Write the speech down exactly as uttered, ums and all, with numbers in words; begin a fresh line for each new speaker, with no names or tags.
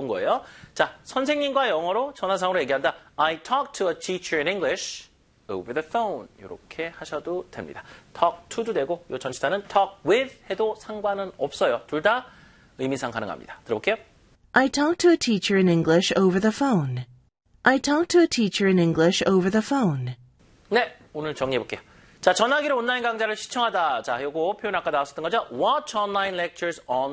나온 거예요. 자, 선생님과 영어로 전화상으로 얘기한다. I talked to a teacher in English over the phone. 이렇게 하셔도 됩니다. talk to도 되고 이 전치사는 talk with 해도 상관은 없어요. 둘 다 의미상 가능합니다. 들어볼게요.
I talked to a teacher in English over the phone. I talked to a teacher in English over the phone.
네, 오늘 정리해볼게요. 자, 전화기로 온라인 강좌를 시청하다. 자, 요거 표현 아까 나왔었던 거죠? Watch online lectures on